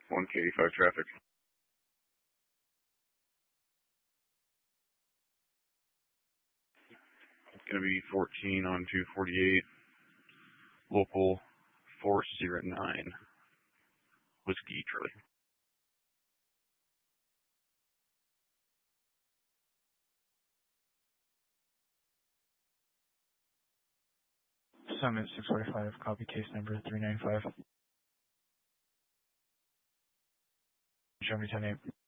1K85 traffic. It's going to be 14 on 248, local 409, Whiskey Charlie. Summit 645, copy case number 395. Show me 10-8.